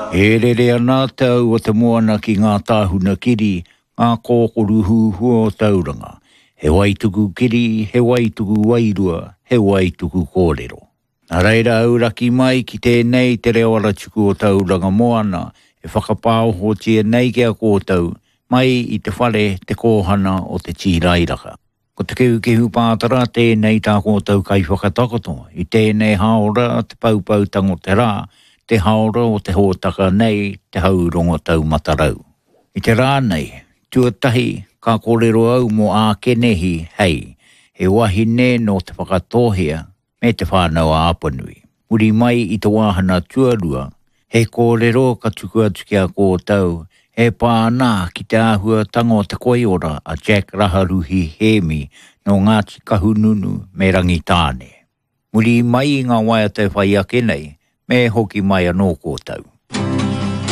E rere ana tau o te moana ki ngā tāhuna kiri, ngā kōkoru huhu o tauranga. He waituku kiri, he waituku wairua, he waituku kōrero. Nā reira auraki mai ki tēnei te reo aratuku o tauranga moana, e whakapāoho tia nei kia kōtau, mai i te whare te kōhana o te tīrairaka. Ko te kehu pātara tēnei tā kōtau kai whakatakoto, i tēnei haora te paupautango te rā, te haora o te hōtaka nei, te haurongo tau matarau. I te rā nei, tuatahi, ka kōrero au mo ā kenehi, hei, he wahine no te whakatohia, me te whānau a apanui. Uri mai i te wāhana tuarua, he kōrero ka tuku atu kia kōtau, he pānā ki te āhua tango te koiora a Jack Raharuhi Hemi no Ngāti Kahununu me Rangitāne. Muri mai i ngā waiata whai ake nei, me hoki mai anō kōtau.